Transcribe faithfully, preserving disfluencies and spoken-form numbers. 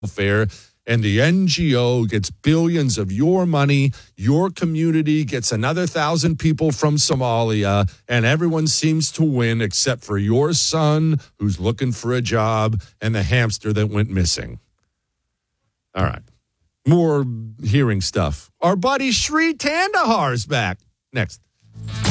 welfare, and the N G O gets billions of your money. Your community gets another thousand people from Somalia, and everyone seems to win except for your son who's looking for a job and the hamster that went missing. All right. More hearing stuff. Our buddy Sri Tandahar's back. Next.